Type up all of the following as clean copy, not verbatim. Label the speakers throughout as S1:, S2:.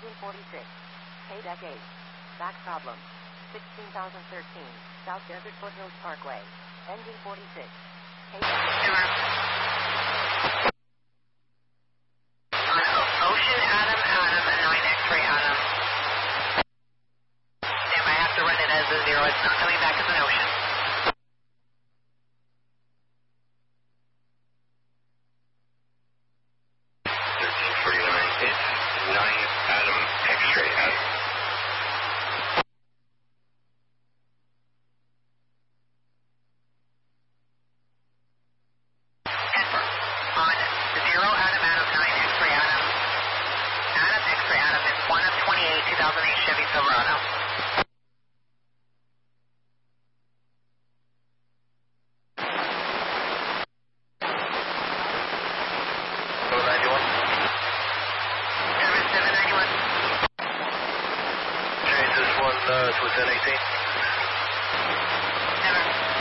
S1: Engine 46. K-Deck 8. Back problem. 16,013. South Desert Foothills Parkway. Engine 46. K-Deck 8.
S2: Ocean Adam, and 9 X-ray Adam. Damn, I have to run it as a 0. It's not coming back as an ocean. Chevy Silverado.
S3: It's within 18.
S2: Never.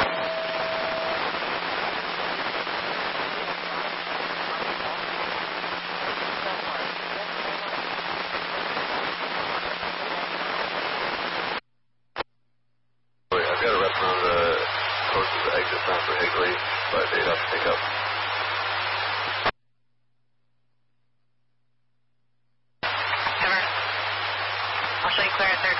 S3: I've got a rep on the close to the exit sign for Higley, but they'd have to pick up.
S2: Never. I'll show you clear at 30.